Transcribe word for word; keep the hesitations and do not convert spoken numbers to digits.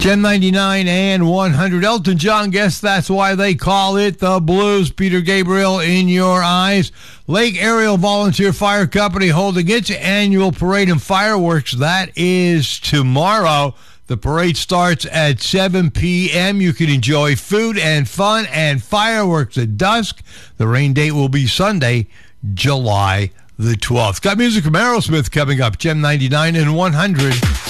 Gem ninety-nine and one hundred. Elton John, guess that's why they call it the blues. Peter Gabriel, In Your Eyes. Lake Ariel Volunteer Fire Company holding its annual parade and fireworks. That is tomorrow. The parade starts at seven p.m. You can enjoy food and fun and fireworks at dusk. The rain date will be Sunday, July the twelfth. Got music from Aerosmith coming up. Gem ninety-nine and one hundred.